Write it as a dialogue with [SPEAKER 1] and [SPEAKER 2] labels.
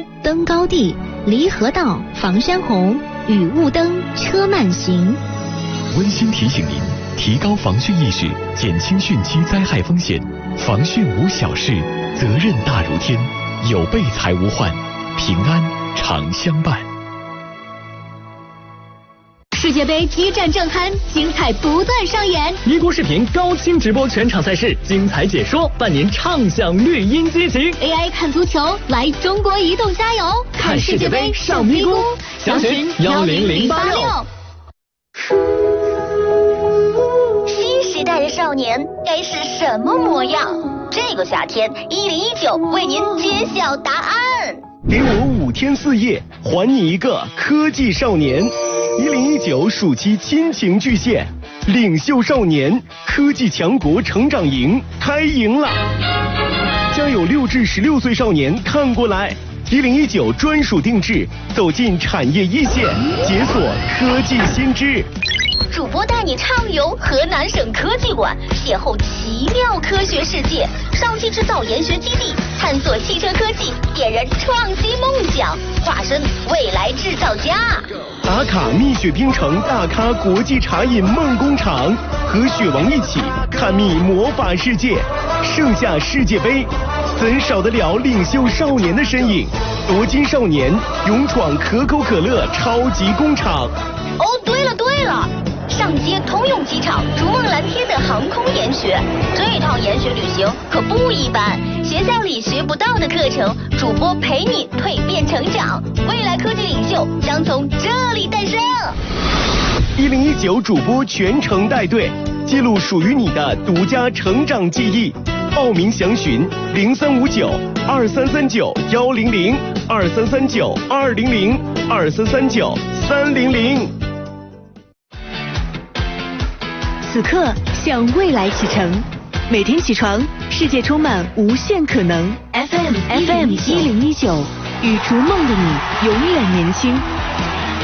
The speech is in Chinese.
[SPEAKER 1] 登高地、离合道、防山红、雨雾灯、车慢行。
[SPEAKER 2] 温馨提醒您，提高防汛意识，减轻汛期灾害风险。防汛无小事，责任大如天。有备才无患，平安常相伴。
[SPEAKER 1] 世界杯激战正酣，精彩不断上演。
[SPEAKER 3] 咪咕视频高清直播全场赛事，精彩解说，伴您畅享绿茵激情。
[SPEAKER 1] AI 看足球，来中国移动加油！
[SPEAKER 3] 看世界杯上咪咕，详询10086。
[SPEAKER 4] 新时代的少年该是什么模样？这个夏天，1019为您揭晓答案。
[SPEAKER 5] 给我5天4夜，还你一个科技少年。1019暑期亲情巨献，领袖少年科技强国成长营开营了，将有6至16岁少年看过来。1019专属定制，走进产业一线，解锁科技新知。
[SPEAKER 4] 主播带你畅游河南省科技馆，邂逅奇妙科学世界，上汽制造研学基地，探索汽车科技，点燃创新梦想，化身未来制造家。
[SPEAKER 5] 打卡蜜雪冰城大咖国际茶饮梦工厂，和雪王一起探秘魔法世界。盛夏世界杯，怎少得了领袖少年的身影？夺金少年勇闯可口可乐超级工厂。
[SPEAKER 4] 哦，对了，上街通用机场逐梦蓝天的航空研学，这趟研学旅行可不一般，学校里学不到的课程，主播陪你蜕变成长，未来科技领袖将从这里诞生。
[SPEAKER 5] 1019主播全程带队，记录属于你的独家成长记忆。报名详询03592339-200，2339-200，2339-300。
[SPEAKER 6] 此刻向未来启程，每天起床，世界充满无限可能。FM 1019，与逐梦的你永远年轻。